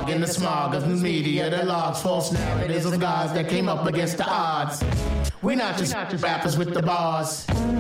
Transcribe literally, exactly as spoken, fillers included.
fog in the smog of news media that logs false narratives of gods that came up against the odds. We're not just rappers with the bars.